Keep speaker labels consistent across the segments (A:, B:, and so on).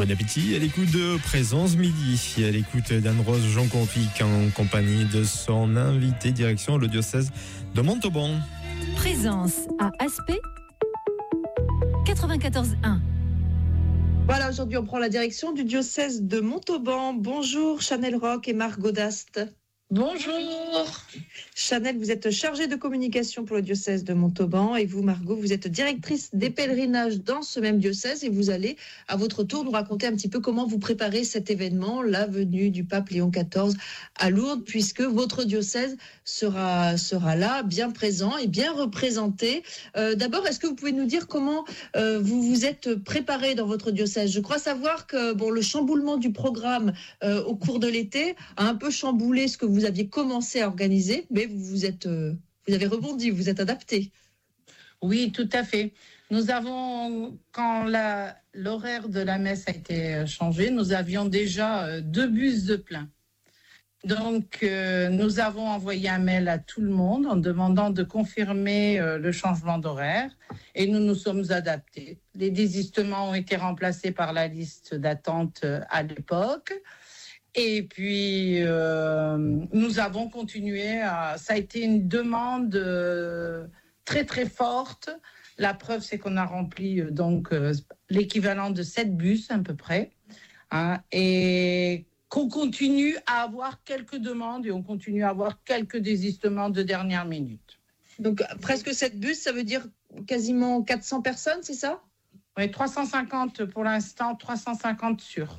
A: Bon appétit à l'écoute de Présence Midi, à l'écoute d'Anne-Rose Jean Confic en compagnie de son invité direction le diocèse de Montauban.
B: Présence à Aspect 94.1.
C: Voilà, aujourd'hui on prend la direction du diocèse de Montauban. Bonjour Chanel Roch et Marc Godast.
D: Bonjour.
C: Chanel, vous êtes chargée de communication pour le diocèse de Montauban et vous, Margot, vous êtes directrice des pèlerinages dans ce même diocèse et vous allez à votre tour nous raconter un petit peu comment vous préparez cet événement, la venue du pape Léon XIV à Lourdes, puisque votre diocèse sera là, bien présent et bien représenté. D'abord, est-ce que vous pouvez nous dire comment vous vous êtes préparé dans votre diocèse ? Je crois savoir que le chamboulement du programme au cours de l'été a un peu chamboulé ce que vous aviez commencé à organiser, mais vous avez rebondi, vous êtes adapté.
D: Oui, tout à fait. Nous avons, quand l'horaire de la messe a été changé, nous avions déjà 2 bus de plein. Donc, nous avons envoyé un mail à tout le monde en demandant de confirmer le changement d'horaire et nous nous sommes adaptés. Les désistements ont été remplacés par la liste d'attente à l'époque. Et puis, nous avons continué. Ça a été une demande très, très forte. La preuve, c'est qu'on a rempli l'équivalent de 7 bus à peu près. Et qu'on continue à avoir quelques demandes et on continue à avoir quelques désistements de dernière minute.
C: Donc, presque 7 bus, ça veut dire quasiment 400 personnes, c'est ça ?
D: Oui, 350 pour l'instant, 350 sûrs.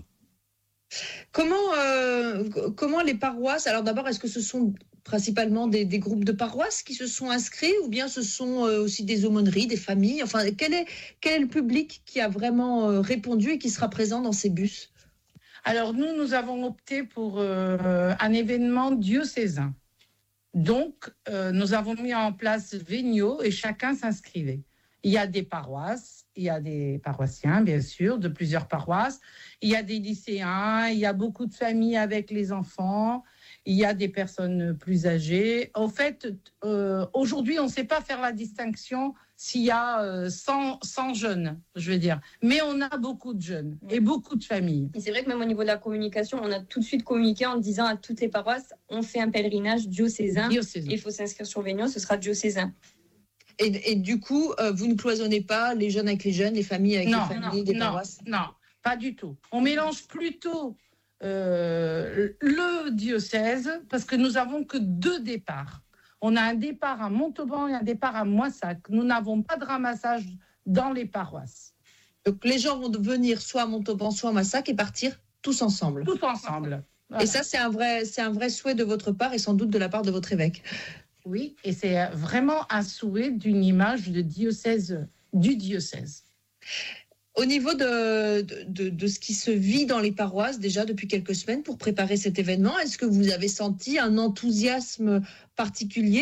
C: Comment les paroisses, alors d'abord, est-ce que ce sont principalement des groupes de paroisses qui se sont inscrits ou bien ce sont aussi des aumôneries, des familles ? Enfin, quel est le public qui a vraiment répondu et qui sera présent dans ces bus ?
D: Alors nous avons opté pour un événement diocésain. Donc, nous avons mis en place Végnaux et chacun s'inscrivait. Il y a des paroisses, il y a des paroissiens, bien sûr, de plusieurs paroisses. Il y a des lycéens, il y a beaucoup de familles avec les enfants, il y a des personnes plus âgées. En fait, aujourd'hui, on ne sait pas faire la distinction s'il y a 100 jeunes, je veux dire. Mais on a beaucoup de jeunes et beaucoup de familles.
E: Et c'est vrai que même au niveau de la communication, on a tout de suite communiqué en disant à toutes les paroisses, on fait un pèlerinage diocésain. Il faut s'inscrire sur Végnaux, ce sera diocésain.
C: Et du coup, vous ne cloisonnez pas les jeunes avec les jeunes, les familles avec les familles des paroisses ?
D: Non, pas du tout. On mélange plutôt le diocèse parce que nous n'avons que 2 départs. On a un départ à Montauban et un départ à Moissac. Nous n'avons pas de ramassage dans les paroisses.
C: Donc les gens vont venir soit à Montauban, soit à Moissac et partir tous ensemble.
D: Tous ensemble. Voilà.
C: Et ça, c'est un vrai souhait de votre part et sans doute de la part de votre évêque.
D: Oui, et c'est vraiment un souhait d'une image du diocèse.
C: Au niveau de ce qui se vit dans les paroisses déjà depuis quelques semaines pour préparer cet événement, est-ce que vous avez senti un enthousiasme particulier ?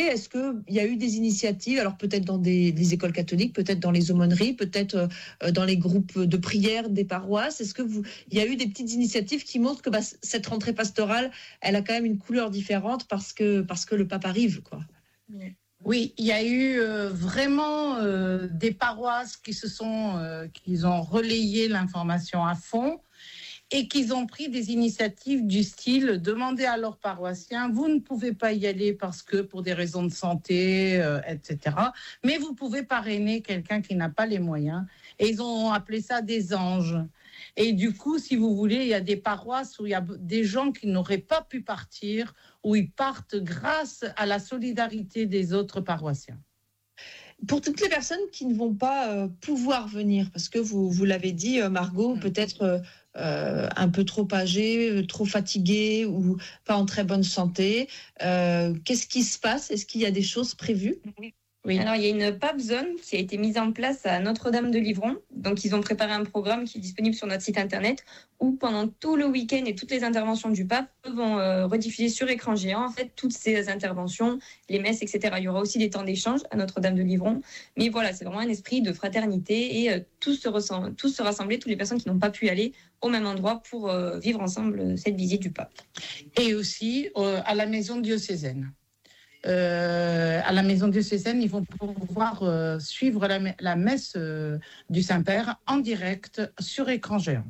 C: Est-ce qu'il y a eu des initiatives, alors peut-être dans des écoles catholiques, peut-être dans les aumôneries, peut-être dans les groupes de prière des paroisses ? Est-ce qu'il y a eu des petites initiatives qui montrent que cette rentrée pastorale, elle a quand même une couleur différente parce que le pape arrive, quoi ?
D: Oui, il y a eu vraiment des paroisses qui ont relayé l'information à fond et qui ont pris des initiatives du style demander à leurs paroissiens, vous ne pouvez pas y aller parce que pour des raisons de santé, etc. Mais vous pouvez parrainer quelqu'un qui n'a pas les moyens. Et ils ont appelé ça des anges. Et du coup, si vous voulez, il y a des paroisses où il y a des gens qui n'auraient pas pu partir, où ils partent grâce à la solidarité des autres paroissiens.
C: Pour toutes les personnes qui ne vont pas pouvoir venir, parce que vous l'avez dit, Margot, peut-être un peu trop âgées, trop fatiguées ou pas en très bonne santé, qu'est-ce qui se passe ? Est-ce qu'il y a des choses prévues ?
E: Oui. Alors, il y a une PAP Zone qui a été mise en place à Notre-Dame-de-Livron. Donc, ils ont préparé un programme qui est disponible sur notre site internet où, pendant tout le week-end et toutes les interventions du pape vont rediffuser sur écran géant, en fait, toutes ces interventions, les messes, etc. Il y aura aussi des temps d'échange à Notre-Dame-de-Livron. Mais voilà, c'est vraiment un esprit de fraternité et tous se rassembler, toutes les personnes qui n'ont pas pu aller au même endroit pour vivre ensemble cette visite du pape.
D: Et aussi à la maison diocésaine. À la maison diocésaine, ils vont pouvoir suivre la messe du Saint-Père en direct sur écran géant.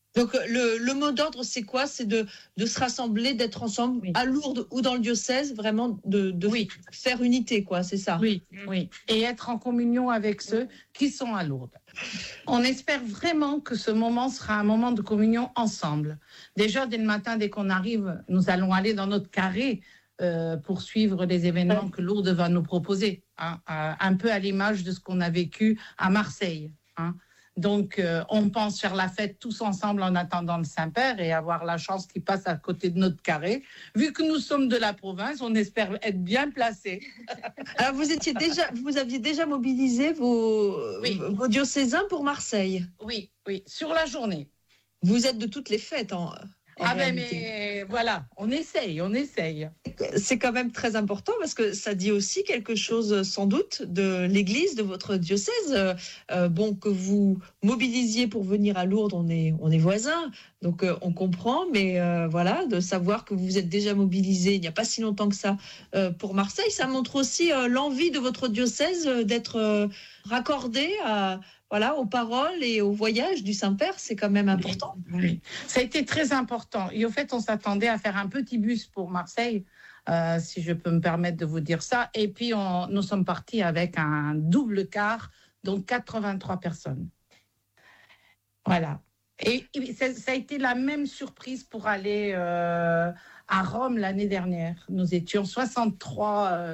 C: Donc le mot d'ordre, c'est quoi? C'est de se rassembler, d'être ensemble
D: Oui.
C: à Lourdes ou dans le diocèse, vraiment de
D: Oui.
C: faire unité, quoi, c'est ça?
D: Oui, oui. Et être en communion avec ceux qui sont à Lourdes. On espère vraiment que ce moment sera un moment de communion ensemble. Déjà, dès le matin, dès qu'on arrive, nous allons aller dans notre carré pour suivre les événements que Lourdes va nous proposer, hein, un peu à l'image de ce qu'on a vécu à Marseille, hein. Donc, on pense faire la fête tous ensemble en attendant le Saint-Père et avoir la chance qu'il passe à côté de notre carré. Vu que nous sommes de la province, on espère être bien placés.
C: Alors, vous aviez déjà mobilisé vos diocésains pour Marseille.
D: Oui, oui, sur la journée.
C: Vous êtes de toutes les fêtes en réalité.
D: Mais voilà, on essaye.
C: C'est quand même très important parce que ça dit aussi quelque chose sans doute de l'Église, de votre diocèse. Que vous mobilisiez pour venir à Lourdes, on est voisins, donc on comprend, mais voilà, de savoir que vous êtes déjà mobilisés il n'y a pas si longtemps que ça pour Marseille, ça montre aussi l'envie de votre diocèse d'être raccordé aux paroles et au voyage du Saint-Père, c'est quand même important.
D: Oui. Ça a été très important. Et au fait, on s'attendait à faire un petit bus pour Marseille, si je peux me permettre de vous dire ça. Et puis, nous sommes partis avec un double car, donc 83 personnes. Voilà. Et ça a été la même surprise pour aller à Rome l'année dernière. Nous étions 63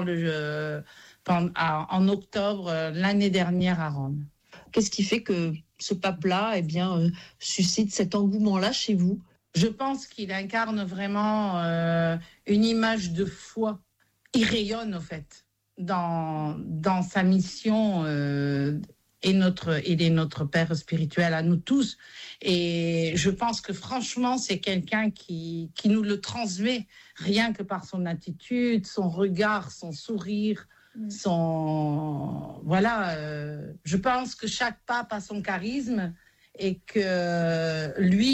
D: en octobre l'année dernière à Rome.
C: Qu'est-ce qui fait que ce pape-là suscite cet engouement-là chez vous?
D: Je pense qu'il incarne vraiment une image de foi. Il rayonne, au fait, dans sa mission. Il est notre Père spirituel à nous tous. Et je pense que franchement, c'est quelqu'un qui nous le transmet, rien que par son attitude, son regard, son sourire. Je pense que chaque pape a son charisme et que lui,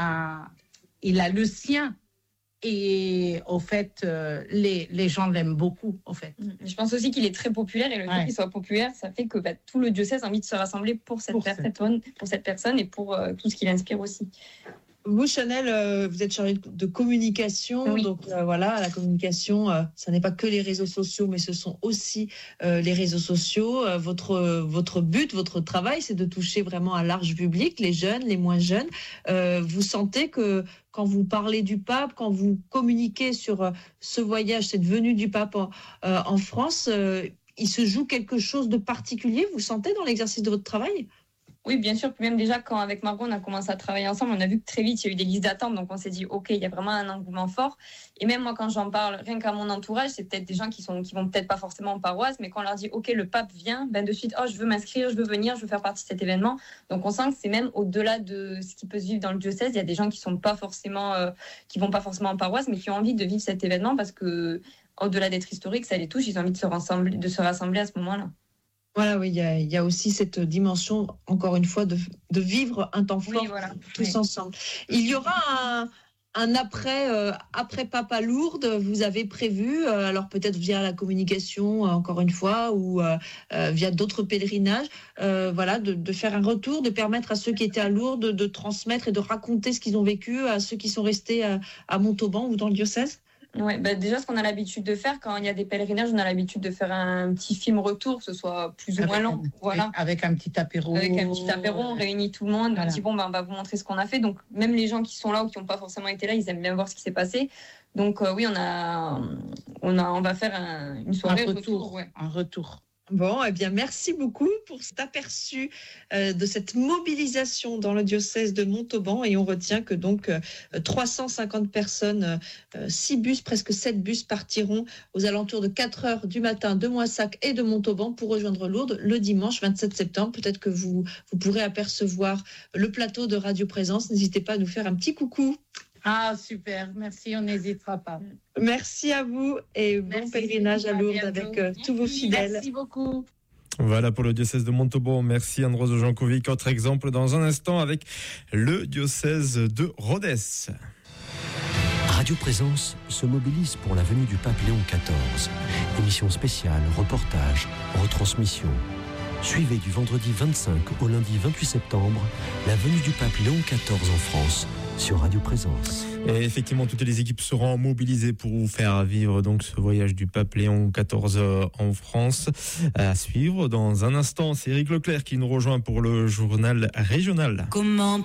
D: il a le sien. Et au fait, les gens l'aiment beaucoup, au fait.
E: Je pense aussi qu'il est très populaire et le fait qu'il soit populaire, ça fait que tout le diocèse a envie de se rassembler pour cette personne et pour tout ce qu'il inspire aussi.
C: Vous, Chanel, vous êtes chargée de communication.
E: Oui.
C: Donc la communication, ça n'est pas que les réseaux sociaux, mais ce sont aussi les réseaux sociaux. Votre but, votre travail, c'est de toucher vraiment un large public, les jeunes, les moins jeunes. Vous sentez que quand vous parlez du pape, quand vous communiquez sur ce voyage, cette venue du pape en France, il se joue quelque chose de particulier, vous sentez, dans l'exercice de votre travail ?
E: Oui, bien sûr. Puis même déjà, quand avec Margot, on a commencé à travailler ensemble, on a vu que très vite, il y a eu des listes d'attente. Donc, on s'est dit, OK, il y a vraiment un engouement fort. Et même moi, quand j'en parle, rien qu'à mon entourage, c'est peut-être des gens qui vont peut-être pas forcément en paroisse, mais quand on leur dit, OK, le pape vient, de suite, je veux m'inscrire, je veux venir, je veux faire partie de cet événement. Donc, on sent que c'est même au-delà de ce qui peut se vivre dans le diocèse. Il y a des gens qui vont pas forcément en paroisse, mais qui ont envie de vivre cet événement parce que, au-delà d'être historique, ça les touche. Ils ont envie de se rassembler à ce moment-là.
C: Voilà, oui, il y a aussi cette dimension, encore une fois, de vivre un temps fort tous ensemble. Il y aura un après Pape à Lourdes, vous avez prévu, alors peut-être via la communication, encore une fois, ou via d'autres pèlerinages, de faire un retour, de permettre à ceux qui étaient à Lourdes de transmettre et de raconter ce qu'ils ont vécu à ceux qui sont restés à Montauban ou dans le diocèse.
E: Ouais, déjà, ce qu'on a l'habitude de faire quand il y a des pèlerinages, on a l'habitude de faire un petit film retour, que ce soit plus ou moins long.
D: Avec un petit apéro.
E: On réunit tout le monde, on dit on va vous montrer ce qu'on a fait. Donc, même les gens qui sont là ou qui n'ont pas forcément été là, ils aiment bien voir ce qui s'est passé. Donc, oui, on va faire une soirée retour.
D: Un retour.
C: Bon, merci beaucoup pour cet aperçu de cette mobilisation dans le diocèse de Montauban. Et on retient que donc 350 personnes, 6 bus, presque 7 bus partiront aux alentours de 4 heures du matin de Moissac et de Montauban pour rejoindre Lourdes le dimanche 27 septembre. Peut-être que vous pourrez apercevoir le plateau de Radio Présence. N'hésitez pas à nous faire un petit coucou.
D: Ah, super, merci, on n'hésitera pas.
C: Merci à vous et bon pèlerinage à Lourdes avec tous vos fidèles.
D: Merci beaucoup.
A: Voilà pour le diocèse de Montauban. Merci Androse Jankovic. Autre exemple dans un instant avec le diocèse de Rhodes.
F: Radio Présence se mobilise pour la venue du pape Léon XIV. Émission spéciale, reportage, retransmission. Suivez du vendredi 25 au lundi 28 septembre la venue du pape Léon XIV en France sur Radio Présence.
A: Et effectivement, toutes les équipes seront mobilisées pour vous faire vivre donc ce voyage du pape Léon XIV en France. À suivre dans un instant, c'est Eric Leclerc qui nous rejoint pour le journal régional.
G: Comment